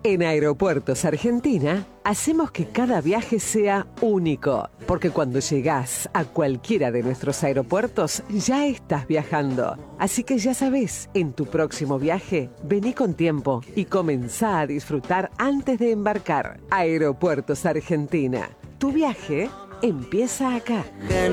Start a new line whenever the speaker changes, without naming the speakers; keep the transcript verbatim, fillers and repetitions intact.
En Aeropuertos Argentina, hacemos que cada viaje sea único, porque cuando llegás a cualquiera de nuestros aeropuertos, ya estás viajando. Así que ya sabés, en tu próximo viaje, vení con tiempo y comenzá a disfrutar antes de embarcar. Aeropuertos Argentina. Tu viaje empieza acá.